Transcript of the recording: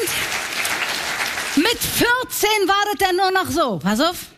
mit 14 war das dann nur noch so. Pass auf.